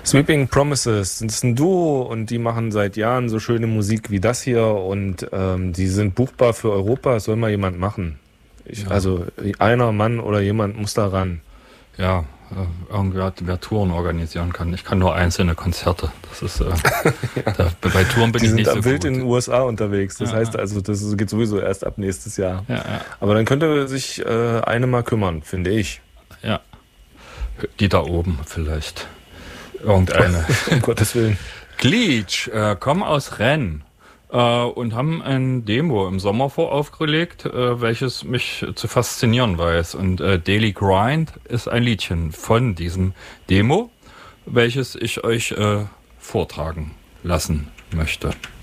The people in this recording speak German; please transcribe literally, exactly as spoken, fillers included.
Sweeping Promises, das ist ein Duo und die machen seit Jahren so schöne Musik wie das hier und ähm, die sind buchbar für Europa, das soll mal jemand machen. Ich, Ja. Also einer Mann oder jemand muss da ran. Ja, äh, irgendwer, wer Touren organisieren kann. Ich kann nur einzelne Konzerte. Das ist äh, Ja. da, bei Touren bin Die ich sind nicht so wild gut. in den U S A unterwegs, das Ja, heißt ja. also, das geht sowieso erst ab nächstes Jahr. Ja, ja, Aber dann könnte sich äh, eine mal kümmern, finde ich. ja. Die da oben vielleicht. Irgendeine. Um Gottes Willen. Glitch äh, kommen aus Rennes äh, und haben ein Demo im Sommer voraufgelegt, äh, welches mich zu faszinieren weiß. Und äh, Daily Grind ist ein Liedchen von diesem Demo, welches ich euch äh, vortragen lassen möchte.